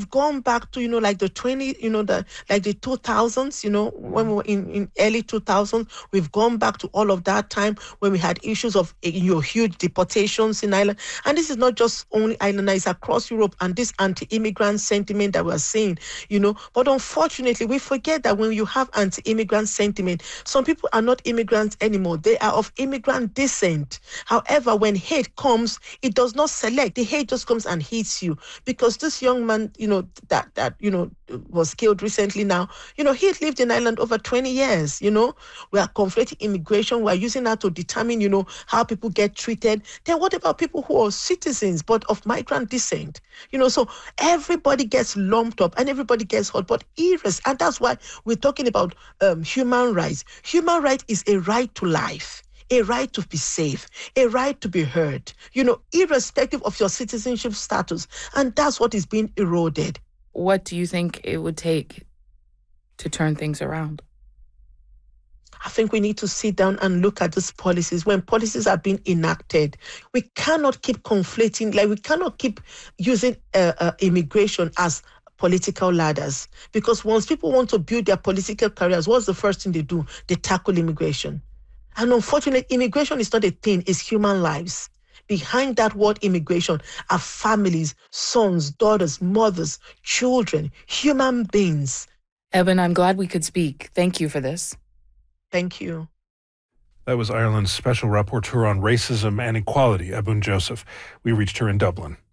we've gone back to, like the 2000s, when we were in early 2000s, we've gone back to all of that time when we had issues of, huge deportations in Ireland. And this is not just only Ireland, it's across Europe, and this anti-immigrant sentiment that we're seeing, But unfortunately, we forget that when you have anti-immigrant sentiment, some people are not immigrants anymore. They are of immigrant descent. However, when hate comes, it does not select. The hate just comes and hits you. Because this young man, that was killed recently now, he had lived in Ireland over 20 years, We are conflating immigration. We are using that to determine, how people get treated. Then what about people who are citizens but of migrant descent? So everybody gets lumped up and everybody gets hurt. But and that's why we're talking about human rights. Human right is a right to life, a right to be safe, a right to be heard, irrespective of your citizenship status. And that's what is being eroded. What do you think it would take to turn things around? I think we need to sit down and look at these policies. When policies are being enacted, we cannot keep conflating, we cannot keep using immigration as political ladders. Because once people want to build their political careers, what's the first thing they do? They tackle immigration. And unfortunately, immigration is not a thing, it's human lives. Behind that word immigration are families, sons, daughters, mothers, children, human beings. Eben, I'm glad we could speak. Thank you for this. Thank you. That was Ireland's special rapporteur on racism and equality, Ebún Joseph. We reached her in Dublin.